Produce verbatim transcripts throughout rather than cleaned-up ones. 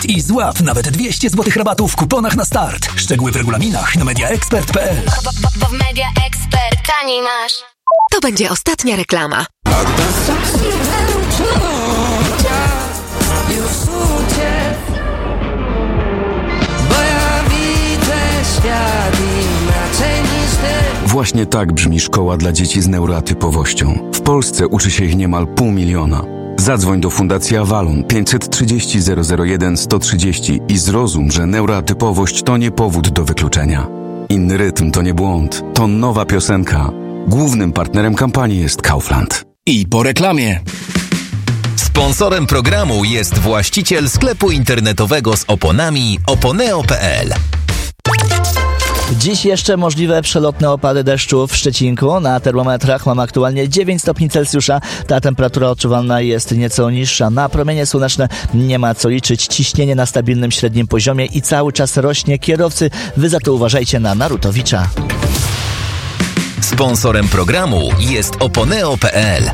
ekspert i złap nawet dwieście złotych rabatu w kuponach na start. Szczegóły w regulaminach na media ekspert kropka p l. Bo w Media Expert taniej masz. To będzie ostatnia reklama. Właśnie tak brzmi szkoła dla dzieci z neuroatypowością. W Polsce uczy się ich niemal pół miliona. Zadzwoń do Fundacji Avalon pięćset trzydzieści zero zero jeden sto trzydzieści i zrozum, że neuroatypowość to nie powód do wykluczenia. Inny rytm to nie błąd, to nowa piosenka. Głównym partnerem kampanii jest Kaufland. I po reklamie. Sponsorem programu jest właściciel sklepu internetowego z oponami oponeo kropka p l. Dziś jeszcze możliwe przelotne opady deszczu w Szczecinku. Na termometrach mamy aktualnie dziewięć stopni Celsjusza. Ta temperatura odczuwalna jest nieco niższa. Na promienie słoneczne nie ma co liczyć. Ciśnienie na stabilnym średnim poziomie i cały czas rośnie. Kierowcy, wy za to uważajcie na Narutowicza. Sponsorem programu jest oponeo kropka p l.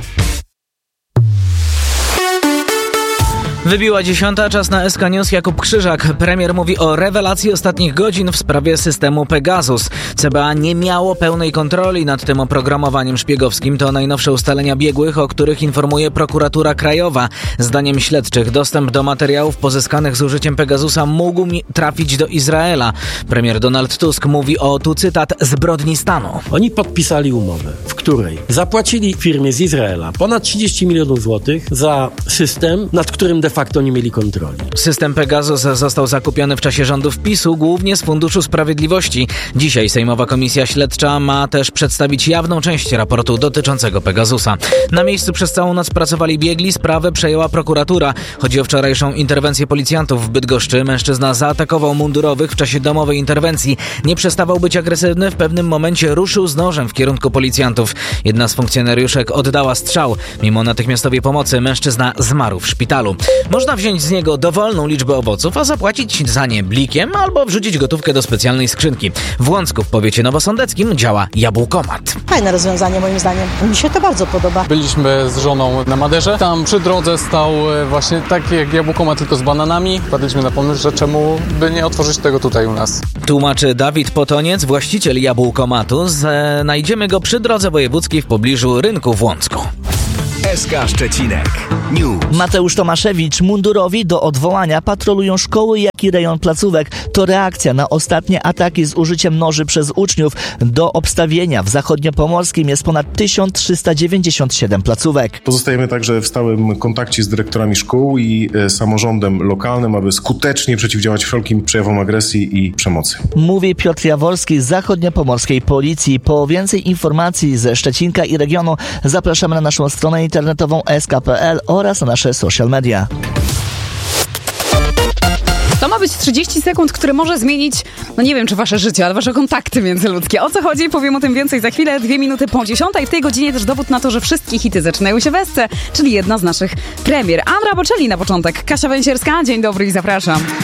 Wybiła dziesiąta, czas na S K News. Jakub Krzyżak. Premier mówi o rewelacji ostatnich godzin w sprawie systemu Pegasus. C B A nie miało pełnej kontroli nad tym oprogramowaniem szpiegowskim. To najnowsze ustalenia biegłych, o których informuje prokuratura krajowa. Zdaniem śledczych dostęp do materiałów pozyskanych z użyciem Pegasusa mógł trafić do Izraela. Premier Donald Tusk mówi o, tu cytat, zbrodni stanu. Oni podpisali umowę, w której zapłacili firmie z Izraela ponad trzydzieści milionów złotych za system, nad którym de facto nie mieli kontroli. System Pegasus został zakupiony w czasie rządów PiSu, głównie z Funduszu Sprawiedliwości. Dzisiaj Sejmowa Komisja Śledcza ma też przedstawić jawną część raportu dotyczącego Pegasusa. Na miejscu przez całą noc pracowali biegli, sprawę przejęła prokuratura. Chodzi o wczorajszą interwencję policjantów w Bydgoszczy. Mężczyzna zaatakował mundurowych w czasie domowej interwencji. Nie przestawał być agresywny, w pewnym momencie ruszył z nożem w kierunku policjantów. Jedna z funkcjonariuszek oddała strzał. Mimo natychmiastowej pomocy mężczyzna zmarł w szpitalu. Można wziąć z niego dowolną liczbę owoców, a zapłacić za nie blikiem albo wrzucić gotówkę do specjalnej skrzynki. W Łącku w powiecie nowosądeckim działa Jabłkomat. Fajne rozwiązanie moim zdaniem. Mi się to bardzo podoba. Byliśmy z żoną na Maderze. Tam przy drodze stał właśnie taki jak Jabłkomat, tylko z bananami. Wpadliśmy na pomysł, że czemu by nie otworzyć tego tutaj u nas. Tłumaczy Dawid Potoniec, właściciel Jabłkomatu. Znajdziemy go przy drodze wojewódzkiej w pobliżu rynku w Łącku. S K Szczecinek News. Mateusz Tomaszewicz. Mundurowi do odwołania patrolują szkoły, jak i rejon placówek. To reakcja na ostatnie ataki z użyciem noży przez uczniów. Do obstawienia w zachodniopomorskim jest ponad tysiąc trzysta dziewięćdziesiąt siedem placówek. Pozostajemy także w stałym kontakcie z dyrektorami szkół i e, samorządem lokalnym, aby skutecznie przeciwdziałać wszelkim przejawom agresji i przemocy. Mówi Piotr Jaworski z zachodniopomorskiej policji. Po więcej informacji ze Szczecinka i regionu zapraszamy na naszą stronę internetową s k kropka p l oraz na nasze social media. To ma być trzydzieści sekund, które może zmienić, no nie wiem czy wasze życie, ale wasze kontakty międzyludzkie. O co chodzi? Powiem o tym więcej za chwilę. Dwie minuty po dziesiątej. W tej godzinie też dowód na to, że wszystkie hity zaczynają się w Esce, czyli jedna z naszych premier. Andra Bocelli na początek. Kasia Węsierska, dzień dobry i zapraszam.